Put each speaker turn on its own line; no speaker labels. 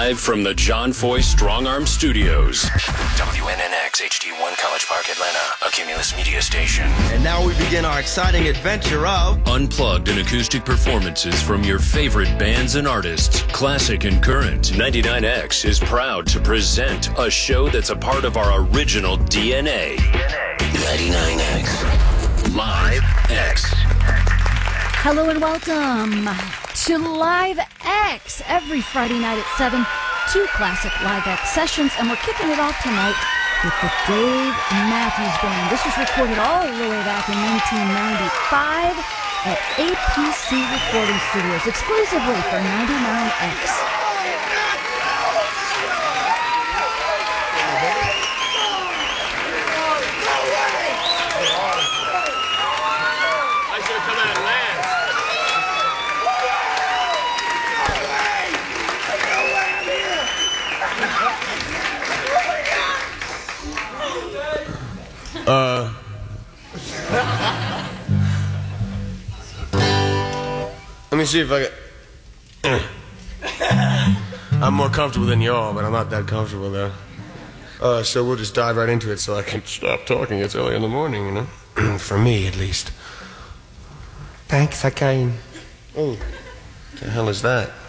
Live from the John Foy Strong Arm Studios. WNNX HD1 College Park, Atlanta, a Cumulus media station.
And now we begin our exciting adventure of
unplugged and acoustic performances from your favorite bands and artists, classic and current. 99X is proud to present a show that's a part of our original DNA. 99X. Live X.
Hello and welcome to Live X. Every Friday night at 7, 2 classic Live X sessions, and we're kicking it off tonight with the Dave Matthews Band. This was recorded all the way back in 1995 at APC Recording Studios, exclusively for 99X.
Let me see if I can. I'm more comfortable than y'all, but I'm not that comfortable though. So we'll just dive right into it so I can stop talking. It's early in the morning, you know? For me, at least. Thanks again. Oh, what the hell is that?